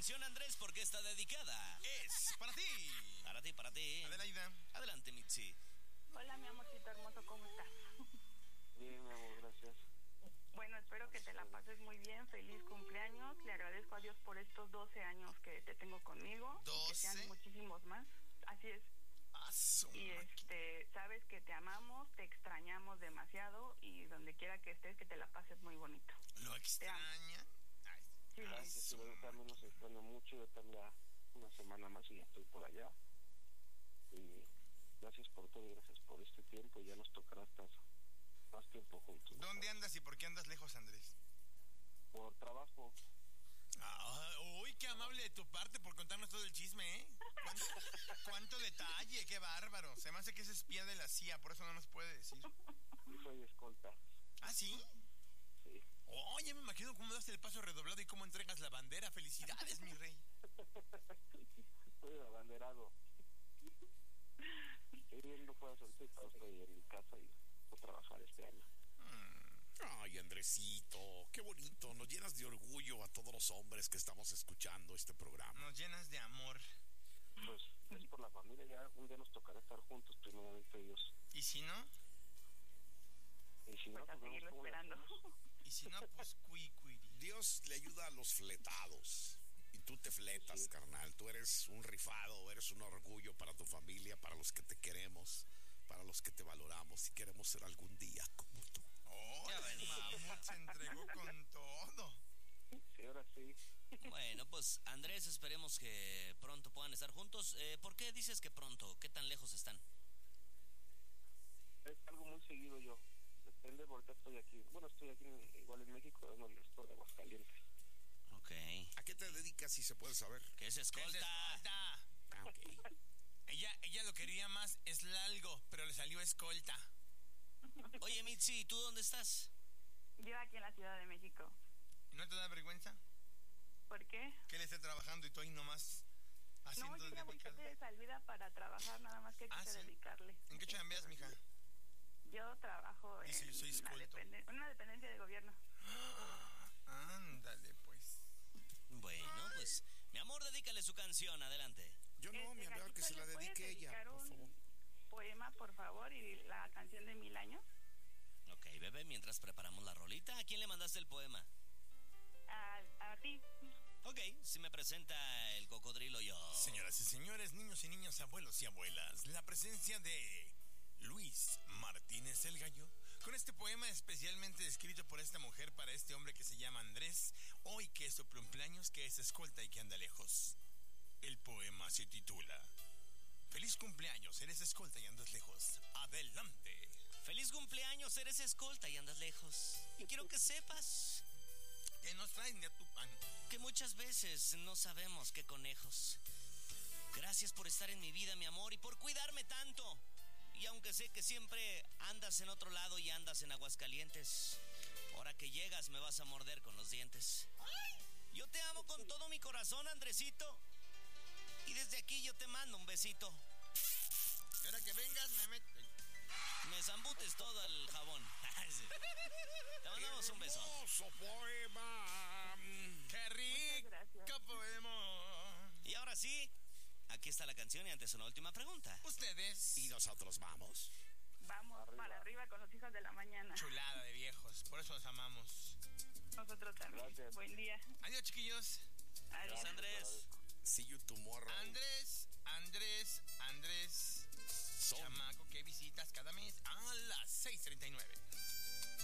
canción, Andrés, porque está dedicada. Es para ti. Para ti, para ti. Adelaida. Adelante, Mitzi. Hola, mi amorcito hermoso, ¿cómo estás? Bien, mi amor, gracias. Bueno, espero que te la pases muy bien. Feliz cumpleaños. Le agradezco a Dios por estos 12 años que te tengo conmigo. ¿12? Que sean muchísimos más. Así es. Y sabes que te amamos, te extrañamos demasiado y donde quiera que estés, que te la pases muy bonito. ¿Lo extraña? Ay, Sí, Gracias, sí. yo también nos extraño mucho. Yo también ya una semana más y ya estoy por allá. Y gracias por todo y gracias por este tiempo. Y ya nos tocará estar más tiempo juntos. ¿Dónde andas y por qué andas lejos, Andrés? Por trabajo. Uy, qué amable de tu parte por contarnos todo el chisme, ¿eh? ¿Cuánto detalle? ¡Qué bárbaro! Se me hace que es espía de la CIA, por eso no nos puede decir. Yo soy escolta. ¿Ah, sí? Sí. Oye, me imagino cómo das el paso redoblado y cómo entregas la bandera. ¡Felicidades, mi rey! Soy abanderado. Estoy viendo fuera soltero, estoy en mi casa y voy a trabajar este año. Ay, Andresito, qué bonito. Nos llenas de orgullo a todos los hombres que estamos escuchando este programa. Nos llenas de amor. Pues es por la familia, ya un día nos tocará estar juntos, primeramente Dios. ¿Y si no? Y si no, Pues a pues vemos seguirlo cómo le esperando. hacemos. ¿Y si no? Pues cuicuiri. Dios le ayuda a los fletados. Y tú te fletas, Sí. carnal. Tú eres un rifado, eres un orgullo para tu familia, para los que te queremos, para los que te valoramos y queremos ser algún día como tú. ¡Oh, Ya vení. Mamut se entregó con todo! Sí, ahora sí. Bueno, pues Andrés, esperemos que pronto puedan estar juntos. ¿Por qué dices que pronto? ¿Qué tan lejos están? Es algo muy seguido yo. Depende, porque estoy aquí. Bueno, estoy aquí igual en México, en el estado de Aguascalientes. Ok. ¿A qué te dedicas, si se puede saber? ¿Qué es escolta? ¡Escolta! Ah, ok. Ella lo quería más eslalgo, pero le salió escolta. Oye, Mitzi, ¿tú dónde estás? Yo aquí en la Ciudad de México. ¿No te da vergüenza ¿Por qué? que él esté trabajando y tú ahí nomás No, haciendo yo ya voy dedicado? de salida para trabajar, nada más que quise ¿sí? dedicarle. ¿En qué chambeas, mija? Yo trabajo en Dice, yo soy escolto. una dependencia de gobierno. Ándale, pues. Bueno, pues, mi amor, dedícale su canción, adelante. Yo no, mi amor, que Gatito, se la ¿le puedes dedique ella, dedicar por favor. un poema, por favor, y la canción de 1000 años? Ok, bebé, mientras preparamos la rolita, ¿a quién le mandaste el poema? A ti. Ok, si me presenta el cocodrilo yo. Señoras y señores, niños y niñas, abuelos y abuelas, la presencia de Luis Martínez el Gallo, con este poema especialmente escrito por esta mujer para este hombre que se llama Andrés, hoy que es su cumpleaños, que es escolta y que anda lejos. El poema se titula Feliz cumpleaños, eres escolta y andas lejos. Adelante. Feliz cumpleaños, eres escolta y andas lejos. Y quiero que sepas ¿Qué nos traen de tu pan? que muchas veces no sabemos qué conejos. Gracias por estar en mi vida, mi amor, y por cuidarme tanto. Y aunque sé que siempre andas en otro lado y andas en Aguascalientes, ahora que llegas me vas a morder con los dientes. Yo te amo con todo mi corazón, Andresito. Y desde aquí yo te mando un besito. Y ahora que vengas me meto. Me zambutes todo el jabón. Te mandamos un beso. Hermoso poema. ¡Qué rico gracias. poema! Y ahora sí, aquí está la canción y antes una última pregunta. Ustedes. Y nosotros vamos. Vamos para arriba con los hijos de la mañana. Chulada de viejos, por eso los amamos. Nosotros también. Gracias. Buen día. Adiós, chiquillos. Adiós, Andrés. See you tomorrow. Andrés. Son Chamaco que visitas cada mes a las 6:39.